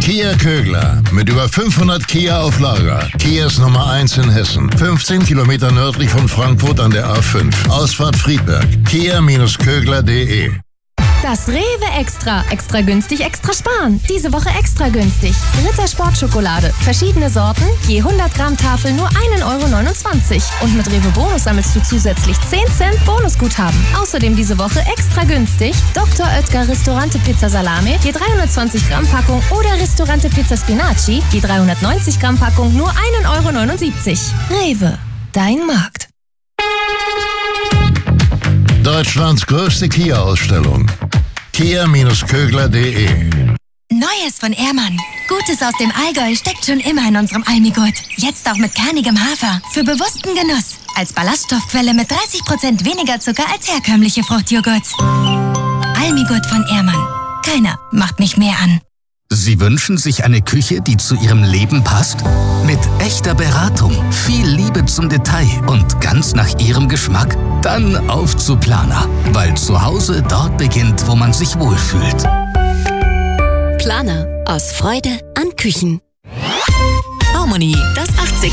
Kia Kögler. Mit über 500 Kia auf Lager. Kias Nummer 1 in Hessen. 15 Kilometer nördlich von Frankfurt an der A5. Ausfahrt Friedberg. Kia-Kögler.de. Das Rewe Extra. Extra günstig, extra sparen. Diese Woche extra günstig. Ritter Sportschokolade. Verschiedene Sorten, je 100 Gramm Tafel nur 1,29 €. Und mit Rewe Bonus sammelst du zusätzlich 10 Cent Bonusguthaben. Außerdem diese Woche extra günstig Dr. Oetker Ristorante Pizza Salame, je 320 Gramm Packung oder Ristorante Pizza Spinaci, je 390 Gramm Packung nur 1,79 €. Rewe, dein Markt. Deutschlands größte Kia-Ausstellung. Kia-Kögler.de. Neues von Ehrmann. Gutes aus dem Allgäu steckt schon immer in unserem Almigurt. Jetzt auch mit kernigem Hafer. Für bewussten Genuss. Als Ballaststoffquelle mit 30% weniger Zucker als herkömmliche Fruchtjoghurt. Almigurt von Ehrmann. Keiner macht mich mehr an. Sie wünschen sich eine Küche, die zu Ihrem Leben passt? Mit echter Beratung, viel Liebe zum Detail und ganz nach Ihrem Geschmack? Dann auf zu Planer, weil zu Hause dort beginnt, wo man sich wohlfühlt. Planer. Aus Freude an Küchen. Harmonie, das 80er